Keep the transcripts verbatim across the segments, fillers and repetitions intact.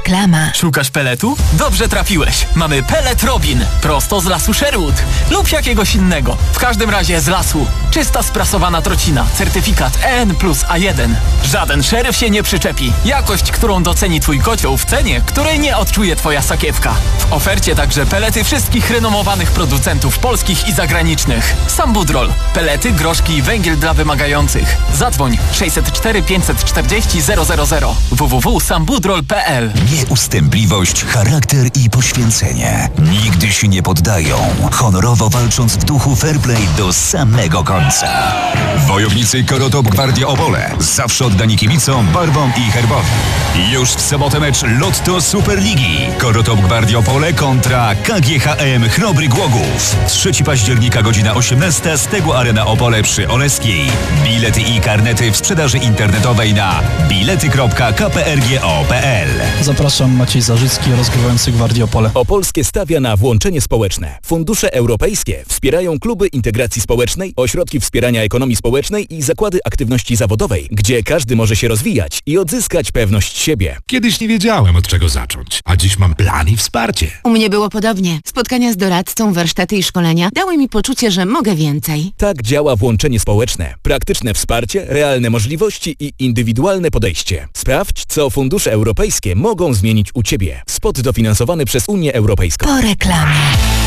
Reklama. Szukasz peletu? Dobrze trafiłeś. Mamy pelet Robin. Prosto z lasu Sherwood. Lub jakiegoś innego. W każdym razie z lasu. Czysta sprasowana trocina. Certyfikat E N plus A jeden. Żaden szeryf się nie przyczepi. Jakość, którą doceni twój kocioł w cenie, której nie odczuje twoja sakiewka. W ofercie także pelety wszystkich renomowanych producentów polskich i zagranicznych. Sambudrol. Pelety, groszki i węgiel dla wymagających. Zadzwoń sześćset cztery pięćset czterdzieści zero zero zero. w w w kropka sambudrol kropka p l. Nieustępliwość, charakter i poświęcenie nigdy się nie poddają, honorowo walcząc w duchu fair play do samego końca. Wojownicy Korotop Gwardia Opole, zawsze oddani kibicom, barwom i herbowi. Już w sobotę mecz Lotto Superligi. Korotop Gwardia Opole kontra K G H M Chrobry Głogów. trzeciego października, godzina osiemnasta, Stegło Arena Opole przy Oleskiej. Bilety i karnety w sprzedaży internetowej na bilety kropka k p r g o kropka p l. Zapraszam, Maciej Zarzycki, rozgrywający Gwardię Opole. Opolskie stawia na włączenie społeczne. Fundusze europejskie wspierają kluby integracji społecznej, ośrodki wspierania ekonomii społecznej i zakłady aktywności zawodowej, gdzie każdy może się rozwijać i odzyskać pewność siebie. Kiedyś nie wiedziałem, od czego zacząć, a dziś mam plan i wsparcie. U mnie było podobnie. Spotkania z doradcą, warsztaty i szkolenia dały mi poczucie, że mogę więcej. Tak działa włączenie społeczne. Praktyczne wsparcie, realne możliwości i indywidualne podejście. Sprawdź, co fundusze europejskie mogą zmienić u Ciebie. Spot dofinansowany przez Unię Europejską. Po reklamie.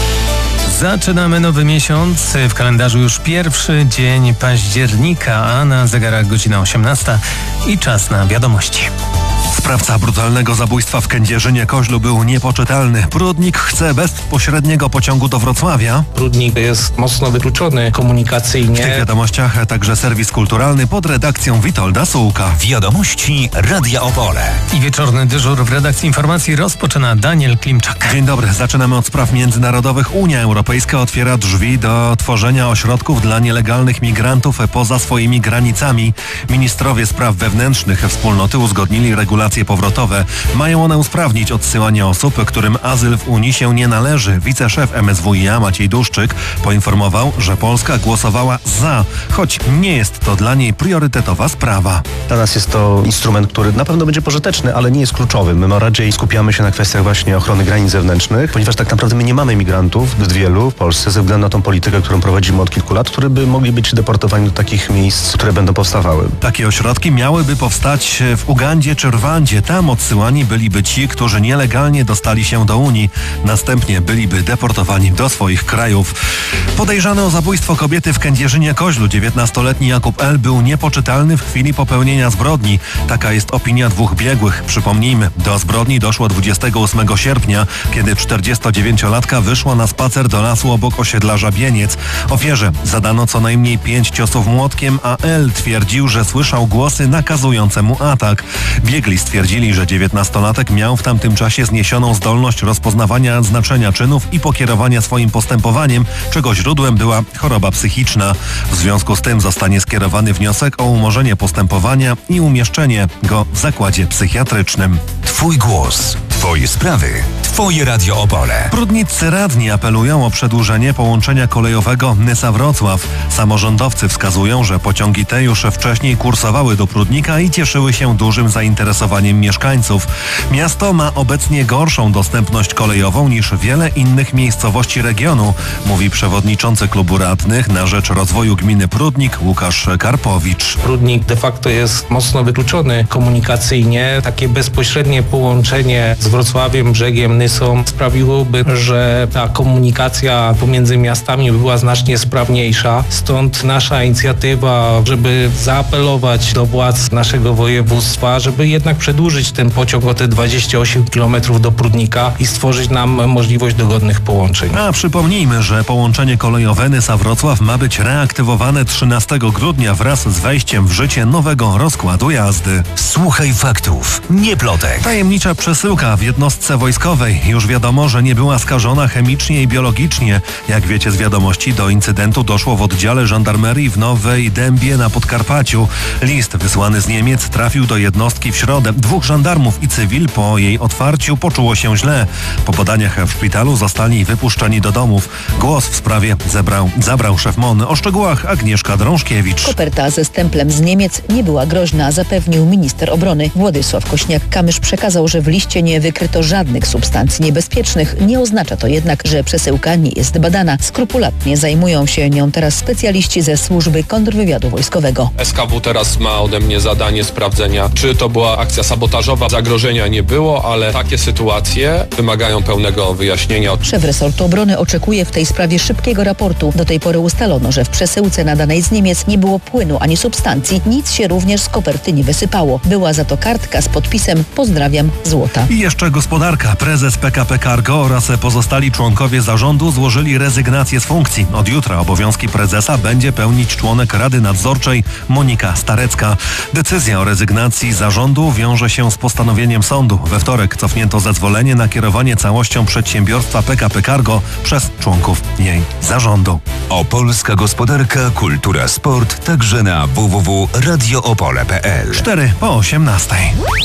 Zaczynamy nowy miesiąc. W kalendarzu już pierwszy dzień października, a na zegarach godzina osiemnasta i czas na wiadomości. Sprawca brutalnego zabójstwa w Kędzierzynie-Koźlu był niepoczytalny. Prudnik chce bezpośredniego pociągu do Wrocławia. Prudnik jest mocno wykluczony komunikacyjnie. W tych wiadomościach także serwis kulturalny pod redakcją Witolda Sułka. Wiadomości Radia Opole. I wieczorny dyżur w redakcji informacji rozpoczyna Daniel Klimczak. Dzień dobry, zaczynamy od spraw międzynarodowych. Unia Europejska otwiera drzwi do tworzenia ośrodków dla nielegalnych migrantów poza swoimi granicami. Ministrowie spraw wewnętrznych wspólnoty uzgodnili regulacje powrotowe. Mają one usprawnić odsyłanie osób, którym azyl w Unii się nie należy. Wiceszef M S W i a Maciej Duszczyk poinformował, że Polska głosowała za, choć nie jest to dla niej priorytetowa sprawa. Dla nas jest to instrument, który na pewno będzie pożyteczny, ale nie jest kluczowy. My raczej skupiamy się na kwestiach właśnie ochrony granic zewnętrznych, ponieważ tak naprawdę my nie mamy migrantów, zbyt wielu w Polsce, ze względu na tą politykę, którą prowadzimy od kilku lat, którzy by mogli być deportowani do takich miejsc, które będą powstawały. Takie ośrodki miałyby powstać w Ugandzie czy Rwandzie. Tam odsyłani byliby ci, którzy nielegalnie dostali się do Unii. Następnie byliby deportowani do swoich krajów. Podejrzany o zabójstwo kobiety w Kędzierzynie-Koźlu dziewiętnastoletni Jakub L. był niepoczytalny w chwili popełnienia zbrodni. Taka jest opinia dwóch biegłych. Przypomnijmy, do zbrodni doszło dwudziestego ósmego sierpnia, kiedy czterdziestodziewięciolatka wyszła na spacer do lasu obok osiedla Żabieniec. Ofierze zadano co najmniej pięć ciosów młotkiem, a L. twierdził, że słyszał głosy nakazujące mu atak. Biegli stwierdzili, że dziewiętnastolatek miał w tamtym czasie zniesioną zdolność rozpoznawania znaczenia czynów i pokierowania swoim postępowaniem, czego źródłem była choroba psychiczna. W związku z tym zostanie skierowany wniosek o umorzenie postępowania i umieszczenie go w zakładzie psychiatrycznym. Twój głos, Twoje sprawy, Twoje Radio Opole. Prudniccy radni apelują o przedłużenie połączenia kolejowego Nysa-Wrocław. Samorządowcy wskazują, że pociągi te już wcześniej kursowały do Prudnika i cieszyły się dużym zainteresowaniem mieszkańców. Miasto ma obecnie gorszą dostępność kolejową niż wiele innych miejscowości regionu, mówi przewodniczący klubu radnych na rzecz rozwoju gminy Prudnik Łukasz Karpowicz. Prudnik de facto jest mocno wykluczony komunikacyjnie. Takie bezpośrednie połączenie z Wrocławiem, brzegiem, Nysą sprawiłoby, że ta komunikacja pomiędzy miastami była znacznie sprawniejsza. Stąd nasza inicjatywa, żeby zaapelować do władz naszego województwa, żeby jednak przedłużyć ten pociąg o te dwadzieścia osiem kilometrów do Prudnika i stworzyć nam możliwość dogodnych połączeń. A przypomnijmy, że połączenie kolejowe Nysa-Wrocław ma być reaktywowane trzynastego grudnia wraz z wejściem w życie nowego rozkładu jazdy. Słuchaj faktów, nie plotek. Tajemnicza przesyłka w jednostce wojskowej. trzynastej. Już wiadomo, że nie była skażona chemicznie i biologicznie. Jak wiecie z wiadomości, do incydentu doszło w oddziale żandarmerii w Nowej Dębie na Podkarpaciu. List wysłany z Niemiec trafił do jednostki w środę. Dwóch żandarmów i cywil po jej otwarciu poczuło się źle. Po badaniach w szpitalu zostali wypuszczeni do domów. Głos w sprawie zebrał, zabrał szef M O N. O szczegółach Agnieszka Drążkiewicz. Koperta ze stemplem z Niemiec nie była groźna, zapewnił minister obrony. Władysław Kośniak-Kamysz przekazał, że w liście nie wykryto żadnych substancji niebezpiecznych. Nie oznacza to jednak, że przesyłka nie jest badana. Skrupulatnie zajmują się nią teraz specjaliści ze służby kontrwywiadu wojskowego. S K W teraz ma ode mnie zadanie sprawdzenia, czy to była akcja sabotażowa. Zagrożenia nie było, ale takie sytuacje wymagają pełnego wyjaśnienia. Szef resortu obrony oczekuje w tej sprawie szybkiego raportu. Do tej pory ustalono, że w przesyłce nadanej z Niemiec nie było płynu ani substancji. Nic się również z koperty nie wysypało. Była za to kartka z podpisem "Pozdrawiam, Złota". I jeszcze gospodarka. Prezes P K P Cargo oraz pozostali członkowie zarządu złożyli rezygnację z funkcji. Od jutra obowiązki prezesa będzie pełnić członek Rady Nadzorczej Monika Starecka. Decyzja o rezygnacji zarządu wiąże się z postanowieniem sądu. We wtorek cofnięto zezwolenie na kierowanie całością przedsiębiorstwa P K P Cargo przez członków jej zarządu. Opolska gospodarka, kultura, sport także na w w w kropka radio opole kropka p l. cztery po osiemnastej.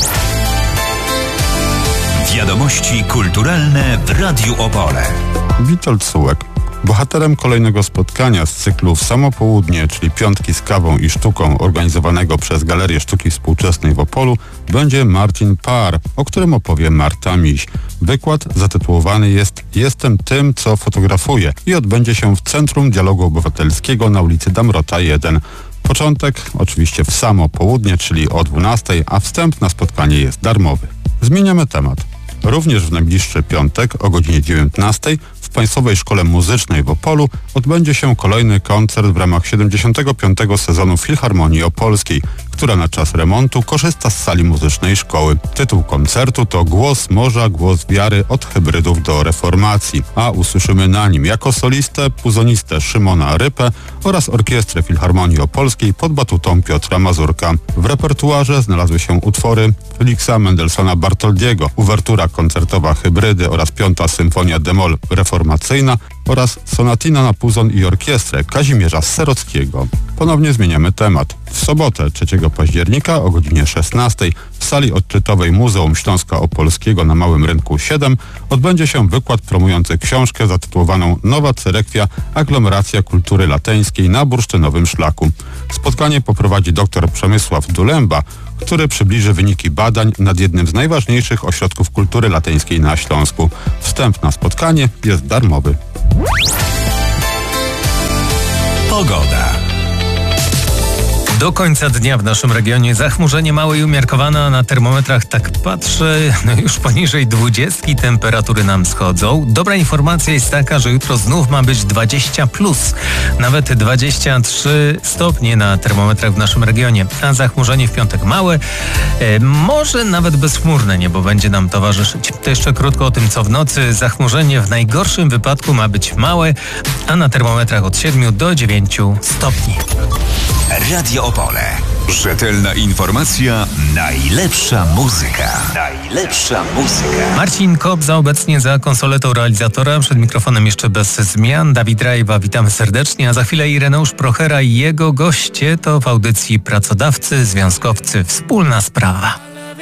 Wiadomości kulturalne w Radiu Opole. Witold Sułek. Bohaterem kolejnego spotkania z cyklu W samo południe, czyli piątki z kawą i sztuką organizowanego przez Galerię Sztuki Współczesnej w Opolu, będzie Marcin Par, o którym opowie Marta Miś. Wykład zatytułowany jest "Jestem tym, co fotografuję" i odbędzie się w Centrum Dialogu Obywatelskiego na ulicy Damrota jeden. Początek oczywiście w samo południe, czyli o dwunastej, a wstęp na spotkanie jest darmowy. Zmieniamy temat. Również w najbliższy piątek o godzinie dziewiętnastej w Państwowej Szkole Muzycznej w Opolu odbędzie się kolejny koncert w ramach siedemdziesiątego piątego sezonu Filharmonii Opolskiej, która na czas remontu korzysta z sali muzycznej szkoły. Tytuł koncertu to "Głos morza, głos wiary od hybrydów do reformacji", a usłyszymy na nim jako solistę, puzonistę Szymona Rypę oraz orkiestrę Filharmonii Opolskiej pod batutą Piotra Mazurka. W repertuarze znalazły się utwory Feliksa Mendelssohna Bartoldiego, uwertura koncertowa Hybrydy oraz piąta symfonia d-moll reformacyjna oraz sonatina na puzon i orkiestrę Kazimierza Serockiego. Ponownie zmieniamy temat. W sobotę trzeciego października o godzinie szesnastej w sali odczytowej Muzeum Śląska Opolskiego na Małym Rynku siedem odbędzie się wykład promujący książkę zatytułowaną "Nowa Cerekvia – Aglomeracja kultury lateńskiej na bursztynowym szlaku". Spotkanie poprowadzi dr Przemysław Dulemba, który przybliży wyniki badań nad jednym z najważniejszych ośrodków kultury lateńskiej na Śląsku. Wstęp na spotkanie jest darmowy. Pogoda. Do końca dnia w naszym regionie zachmurzenie małe i umiarkowane, a na termometrach tak patrzę, no już poniżej dwudziestki temperatury nam schodzą. Dobra informacja jest taka, że jutro znów ma być dwadzieścia plus, nawet dwadzieścia trzy stopnie na termometrach w naszym regionie, a zachmurzenie w piątek małe, e, może nawet bezchmurne niebo będzie nam towarzyszyć. To jeszcze krótko o tym, co w nocy. Zachmurzenie w najgorszym wypadku ma być małe, a na termometrach od siedmiu do dziewięciu stopni. Radio Opole. Rzetelna informacja, najlepsza muzyka. Najlepsza muzyka. Marcin Kobza obecnie za konsoletą realizatora, przed mikrofonem jeszcze bez zmian. Dawid Rajwa, witamy serdecznie, a za chwilę Ireneusz Prochera i jego goście to w audycji Pracodawcy, Związkowcy, Wspólna Sprawa.